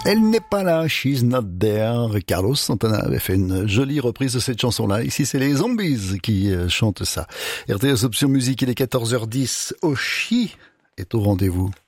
Elle n'est pas là, she's not there. Carlos Santana avait fait une jolie reprise de cette chanson-là. Ici, c'est les Zombies qui chantent ça. RTS Option Musique, il est 14h10. Oshi est au rendez-vous.